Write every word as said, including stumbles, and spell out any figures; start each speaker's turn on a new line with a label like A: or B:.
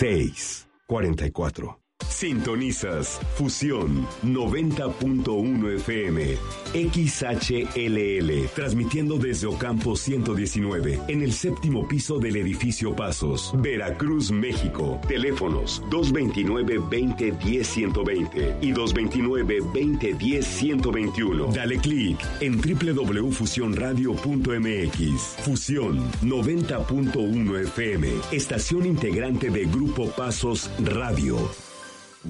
A: seis cuarenta y cuatro. Sintonizas Fusión noventa punto uno F M, X H L L, transmitiendo desde Ocampo ciento diecinueve, en el séptimo piso del edificio Pasos, Veracruz, México. Teléfonos dos veintinueve, veinte, diez, ciento veinte y dos veintinueve, veinte, diez, ciento veintiuno. Dale clic en doble u doble u doble u punto fusión radio punto m x. Fusión noventa punto uno F M, estación integrante de Grupo Pasos Radio.